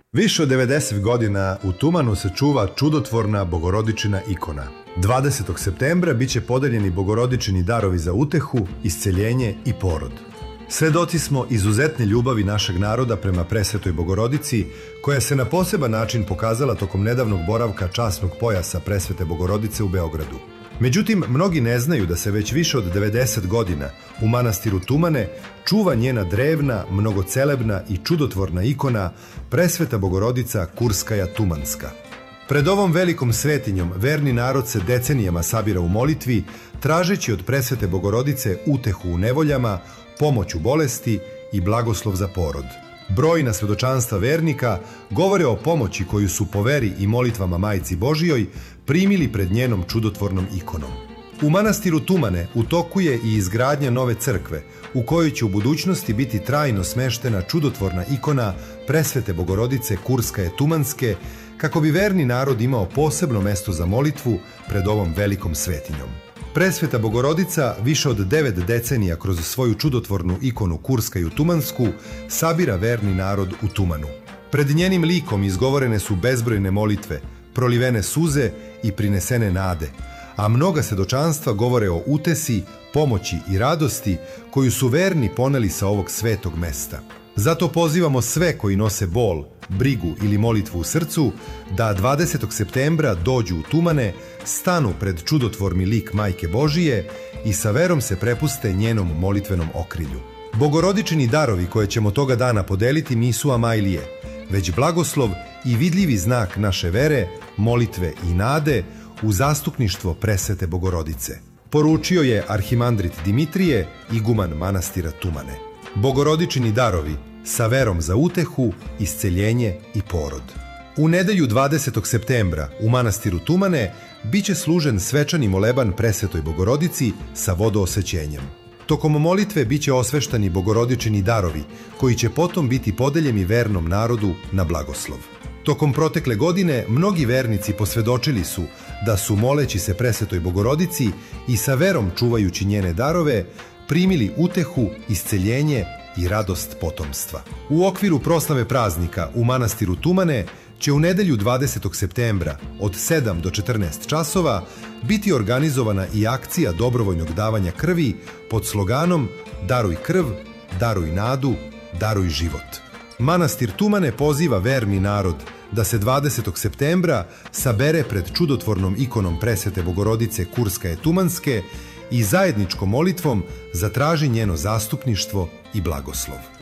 Više od 90 godina u Tumanu se čuva čudotvorna Bogorodičina ikona. 20. septembra biće podeljeni Bogorodičini darovi za utehu, isceljenje i porod. Svedoci smo izuzetne ljubavi našeg naroda prema Presvetoj Bogorodici, koja se na poseban način pokazala tokom nedavnog boravka časnog pojasa Presvete Bogorodice u Beogradu. Međutim, mnogi ne znaju da se već više od 90 godina u manastiru Tumane čuva njena drevna, mnogocelebna i čudotvorna ikona Presveta Bogorodica Kurskaja Tumanska. Pred ovom velikom svetinjom verni narod se decenijama sabira u molitvi, tražeći od Presvete Bogorodice utehu u nevoljama, pomoć u bolesti i blagoslov za porod. Brojna svedočanstva vernika govore o pomoći koju su po veri i molitvama Majci Božijoj primili pred njenom čudotvornom ikonom. U manastiru Tumane u toku je i izgradnja nove crkve, u kojoj će u budućnosti biti trajno smeštena čudotvorna ikona Presvete Bogorodice Kurskaje Tumanske, kako bi verni narod imao posebno mesto za molitvu pred ovom velikom svetinjom. Presveta Bogorodica više od 9 decenija kroz svoju čudotvornu ikonu Kurskaju Tumansku sabira verni narod u Tumanu. Pred njenim likom izgovorene su bezbrojne molitve, prolivene suze i prinesene nade, a mnoga svedočanstva govore o utesi, pomoći i radosti koju su verni poneli sa ovog svetog mesta. Zato pozivamo sve koji nose bol, brigu ili molitvu u srcu da 20. septembra dođu u Tumane, stanu pred čudotvorni lik Majke Božije i sa verom se prepuste njenom molitvenom okrilju. Bogorodičini darovi koje ćemo toga dana podeliti nisu amajlije, već blagoslov i vidljivi znak naše vere, molitve i nade u zastupništvo Presvete Bogorodice. Poručio je arhimandrit Dimitrije, iguman manastira Tumane. Bogorodičini darovi sa verom za utehu, isceljenje i porod. U nedelju 20. septembra u manastiru Tumane biće služen svečani moleban Presvetoj Bogorodici sa vodoosvećenjem. Tokom molitve biće osveštani Bogorodičini darovi, koji će potom biti podeljeni vernom narodu na blagoslov. Tokom protekle godine mnogi vernici posvedočili su da su, moleći se Presvetoj Bogorodici i sa verom čuvajući njene darove, primili utehu, isceljenje i radost potomstva. U okviru proslave praznika u manastiru Tumane će u nedelju 20. septembra od 7 do 14 časova biti organizovana i akcija dobrovoljnog davanja krvi pod sloganom Daruj krv, daruj nadu, daruj život. Manastir Tumane poziva verni narod da se 20. septembra sabere pred čudotvornom ikonom Presvete Bogorodice Kurskaje Tumanske i zajedničkom molitvom zatraži njeno zastupništvo i blagoslov.